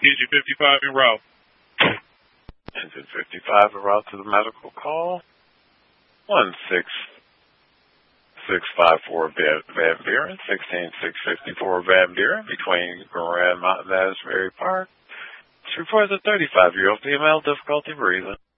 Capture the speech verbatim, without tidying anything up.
Engine fifty-five en route. Engine fifty-five en route to the medical call. one six six five four Van Buren, sixteen six fifty-four Van Buren, between Grand Mountain and Asbury Park. She reports a thirty-five-year-old female, difficulty breathing.